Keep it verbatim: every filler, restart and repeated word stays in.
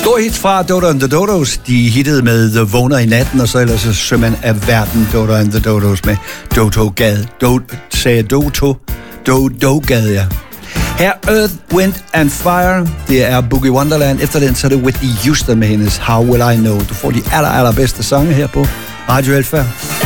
Stor hits fra Dodo and the Dodos. De hittede med The Vågner i natten, og så ellers så Sømand af verden, Dodo and the Dodos med Dodo Gad. Do, sagde Dodo, Dodo Gad, ja. Her Earth, Wind and Fire, det er Boogie Wonderland. Efter den så er det Whitney Houston med hendes How Will I Know. Du får de aller, allerbedste sange her på Radio Alfa.